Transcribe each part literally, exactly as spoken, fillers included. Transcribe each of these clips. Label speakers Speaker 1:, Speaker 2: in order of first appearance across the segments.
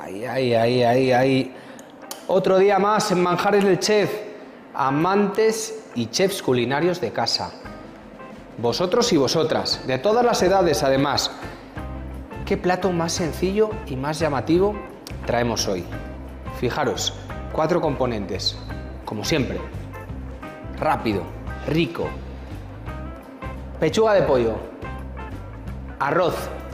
Speaker 1: Ay, ay, ay, ay, ay. Otro día más en Manjares del Chef. Amantes y chefs culinarios de casa. Vosotros y vosotras, de todas las edades además. ¿Qué plato más sencillo y más llamativo traemos hoy? Fijaros, cuatro componentes, como siempre. Rápido, rico. Pechuga de pollo. Arroz.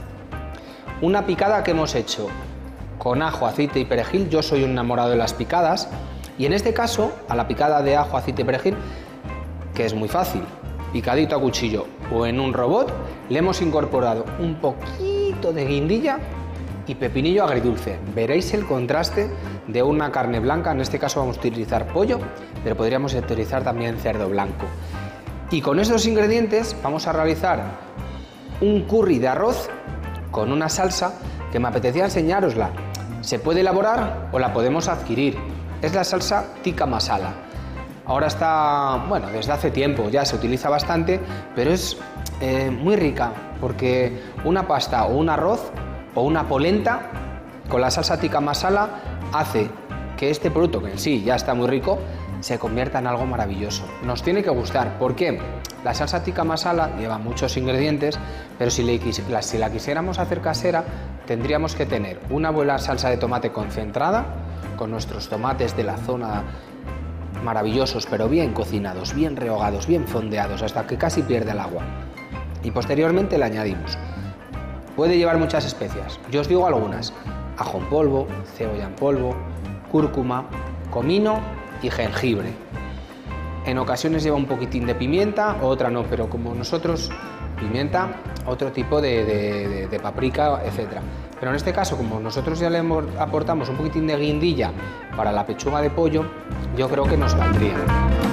Speaker 1: Una picada que hemos hecho con ajo, aceite y perejil. Yo soy un enamorado de las picadas. Y en este caso, a la picada de ajo, aceite y perejil, que es muy fácil, picadito a cuchillo o en un robot, le hemos incorporado un poquito de guindilla y pepinillo agridulce. Veréis el contraste de una carne blanca. En este caso vamos a utilizar pollo, pero podríamos utilizar también cerdo blanco. Y con estos ingredientes vamos a realizar un curry de arroz con una salsa que me apetecía enseñárosla. Se puede elaborar o la podemos adquirir. Es la salsa tikka masala. Ahora está, bueno, desde hace tiempo ya se utiliza bastante, pero es eh, muy rica porque una pasta o un arroz o una polenta con la salsa tikka masala hace que este producto, que en sí ya está muy rico, se convierta en algo maravilloso. Nos tiene que gustar. ¿Por qué? La salsa tikka masala lleva muchos ingredientes, pero si, le, si la quisiéramos hacer casera, tendríamos que tener una buena salsa de tomate concentrada, con nuestros tomates de la zona maravillosos, pero bien cocinados, bien rehogados, bien fondeados, hasta que casi pierde el agua. Y posteriormente le añadimos. Puede llevar muchas especias. Yo os digo algunas. Ajo en polvo, cebolla en polvo, cúrcuma, comino y jengibre. En ocasiones lleva un poquitín de pimienta, otra no, pero como nosotros, pimienta, otro tipo de, de, de, de paprika, etcétera. Pero en este caso, como nosotros ya le aportamos un poquitín de guindilla para la pechuga de pollo, yo creo que nos valdría.